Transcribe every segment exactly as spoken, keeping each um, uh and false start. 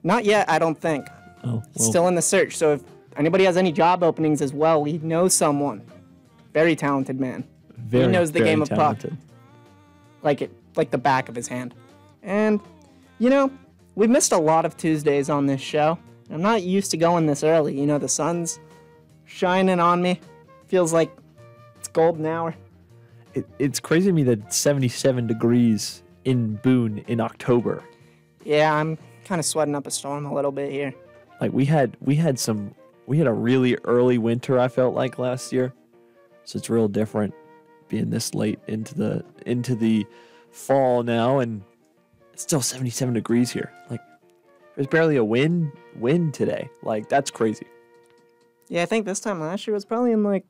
Not yet, I don't think. Oh, well. Still in the search. So if anybody has any job openings as well, we know someone. Very talented man. Very, he knows the very game of talented. puck like it, like the back of his hand. And, you know, we've missed a lot of Tuesdays on this show. I'm not used to going this early. You know, the sun's shining on me. Feels like it's golden hour. It, it's crazy to me that it's seventy-seven degrees in Boone in October. Yeah, I'm kind of sweating up a storm a little bit here. Like we had, we had some, we had a really early winter. I felt like last year, so it's real different being this late into the into the fall now, and it's still seventy-seven degrees here. Like there's barely a wind wind today. Like that's crazy. Yeah, I think this time last year was probably in like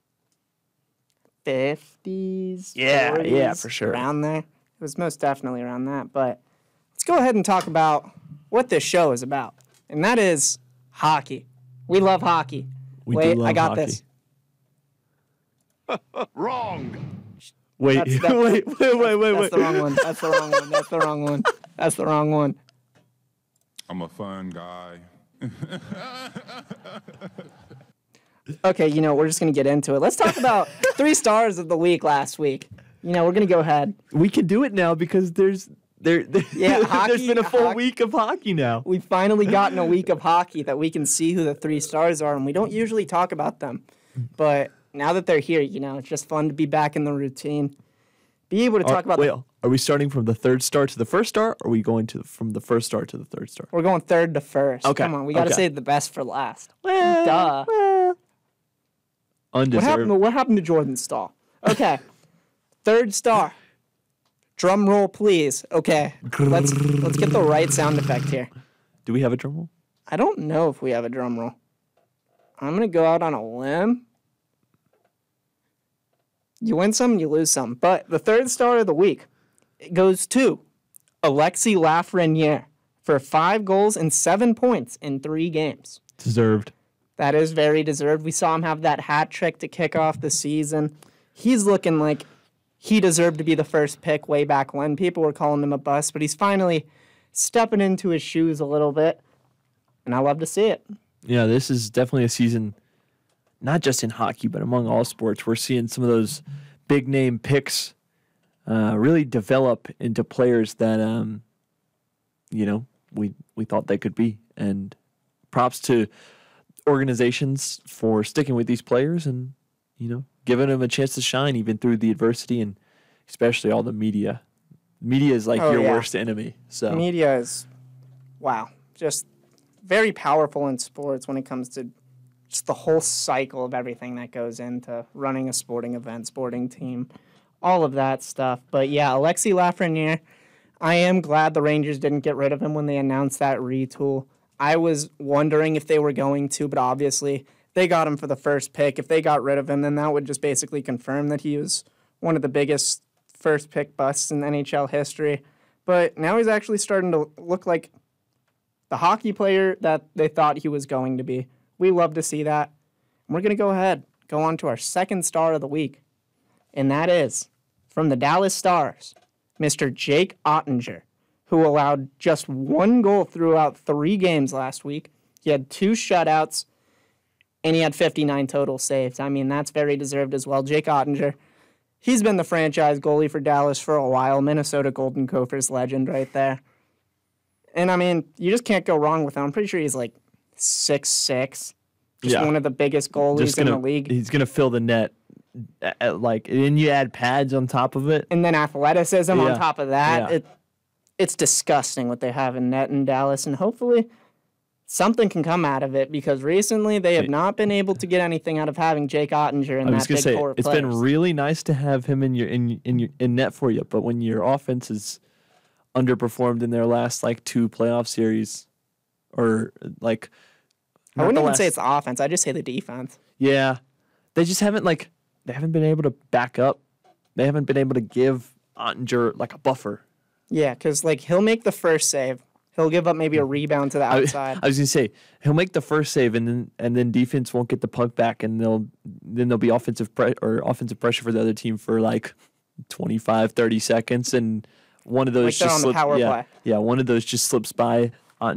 fifties. Yeah, forties, yeah, for sure. Around there. It was most definitely around that. But let's go ahead and talk about what this show is about. And that is hockey. We love hockey. We Wait, do love I got hockey. this. Wrong. Wait, That's that- wait, wait, wait, wait, That's wait. the wrong one. That's the wrong one. That's the wrong one. That's the wrong one. I'm a fun guy. Okay, you know, we're just going to get into it. Let's talk about three stars of the week last week. You know, we're going to go ahead. We can do it now because there's there. there Yeah, there's hockey- been a full hockey- week of hockey now. We've finally gotten a week of hockey that we can see who the three stars are, and we don't usually talk about them. But now that they're here, you know, it's just fun to be back in the routine. Be able to talk Are, about wait, the, are we starting from the third star to the first star, or are we going to from the first star to the third star? We're going third to first. Okay, Come on, we got to okay. save the best for last. Well, Duh. well, What undeserved. happened, to, what happened to Jordan Stahl? Okay. Third star. Drum roll, please. Okay. Let's let's get the right sound effect here. Do we have a drum roll? I don't know if we have a drum roll. I'm going to go out on a limb. You win some, you lose some. But the third star of the week it goes to Alexis Lafreniere for five goals and seven points in three games. Deserved. That is very deserved. We saw him have that hat trick to kick off the season. He's looking like he deserved to be the first pick way back when. People were calling him a bust, but he's finally stepping into his shoes a little bit, and I love to see it. Yeah, this is definitely a season, not just in hockey, but among all sports. We're seeing some of those big name picks uh, really develop into players that, um, you know, we we thought they could be. And props to organizations for sticking with these players and, you know, giving them a chance to shine even through the adversity, and especially all the media. Media is like Oh, your yeah. worst enemy. So Media is, wow, just very powerful in sports when it comes to just the whole cycle of everything that goes into running a sporting event, sporting team, all of that stuff. But yeah, Alexis Lafreniere, I am glad the Rangers didn't get rid of him when they announced that retool. I was wondering if they were going to, but obviously they got him for the first pick. If they got rid of him, then that would just basically confirm that he was one of the biggest first pick busts in N H L history. But now he's actually starting to look like the hockey player that they thought he was going to be. We love to see that. And we're going to go ahead, go on to our second star of the week. And that is from the Dallas Stars, Mister Jake Ottinger, who allowed just one goal throughout three games last week. He had two shutouts, and he had fifty-nine total saves. I mean, that's very deserved as well. Jake Ottinger, he's been the franchise goalie for Dallas for a while. Minnesota Golden Gophers legend right there. And, I mean, you just can't go wrong with him. I'm pretty sure he's like six six. Just Yeah. one of the biggest goalies just gonna, in the league. he's going to fill the net. At, at, like, and then you add pads on top of it. And then athleticism Yeah. on top of that. Yeah. It, it's disgusting what they have in net in Dallas. And hopefully something can come out of it, because recently they have not been able to get anything out of having Jake Ottinger in I was that gonna big say core of it's players. been really nice to have him in your in in your in net for you, but when your offense is underperformed in their last like two playoff series, or like I not wouldn't the even last- say it's the offense. I just say the defense. yeah, they just haven't like they haven't been able to back up. They haven't been able to give Ottinger like a buffer. Yeah, because like he'll make the first save. He'll give up maybe a rebound to the I, outside. I was gonna say he'll make the first save, and then and then defense won't get the puck back, and they'll then there'll be offensive pre- or offensive pressure for the other team for like twenty-five, thirty seconds, and one of those Like they're just on the slips. power yeah, play. yeah, one of those just slips by